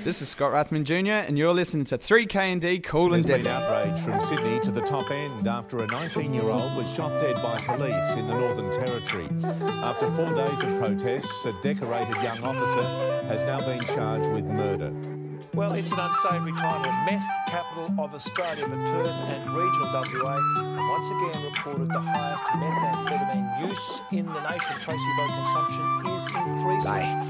This is Scott Rathman Jr. and you're listening to 3K&D Cool and There's Dead. been outrage from Sydney to the top end after a 19-year-old was shot dead by police in the Northern Territory. After 4 days of protests, a decorated young officer has now been charged with murder. Well, it's an unsavoury time. The meth capital of Australia, but Perth and regional WA have once again reported the highest methamphetamine use in the nation. Tracy, vote consumption is increasing.